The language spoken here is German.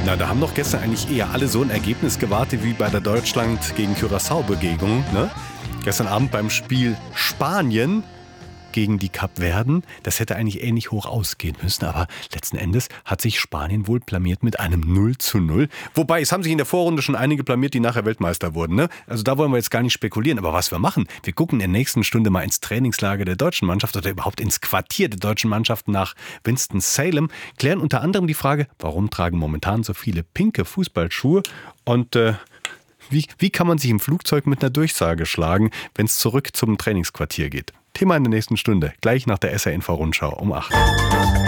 Na, da haben doch gestern eigentlich eher alle so ein Ergebnis gewartet wie bei der Deutschland gegen Curaçao-Begegnung, ne? Gestern Abend beim Spiel Spanien gegen die Kapverden. Das hätte eigentlich ähnlich hoch ausgehen müssen, aber letzten Endes hat sich Spanien wohl blamiert mit einem 0:0. Wobei, es haben sich in der Vorrunde schon einige blamiert, die nachher Weltmeister wurden, ne? Also da wollen wir jetzt gar nicht spekulieren, aber was wir machen, wir gucken in der nächsten Stunde mal ins Trainingslager der deutschen Mannschaft oder überhaupt ins Quartier der deutschen Mannschaft nach Winston-Salem, klären unter anderem die Frage, warum tragen momentan so viele pinke Fußballschuhe und wie kann man sich im Flugzeug mit einer Durchsage schlagen, wenn es zurück zum Trainingsquartier geht? Thema in der nächsten Stunde, gleich nach der SR Info Rundschau um 8.